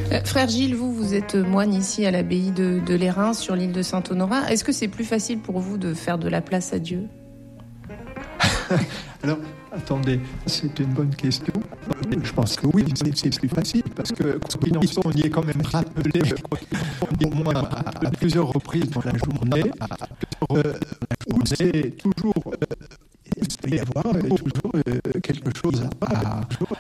Frère Gilles, vous êtes moine ici à l'abbaye de Lérins, sur l'île de Saint-Honorat. Est-ce que c'est plus facile pour vous de faire de la place à Dieu ? Alors, attendez, c'est une bonne question. Je pense que oui, c'est plus facile, parce que on y est quand même rappelé au moins à plusieurs reprises dans la journée, où c'est toujours... il peut y avoir toujours quelque chose